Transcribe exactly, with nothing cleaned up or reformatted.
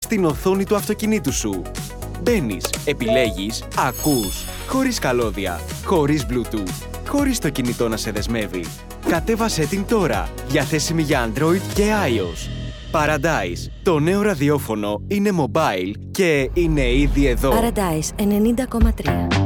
στην οθόνη του αυτοκινήτου σου. Μπαίνεις, επιλέγεις, ακούς, χωρίς καλώδια, χωρίς Bluetooth, χωρίς το κινητό να σε δεσμεύει. Κατέβασέ την τώρα, διαθέσιμη για Android και iOS. Paradise, το νέο ραδιόφωνο είναι mobile και είναι ήδη εδώ. Paradise ενενήντα κόμμα τρία.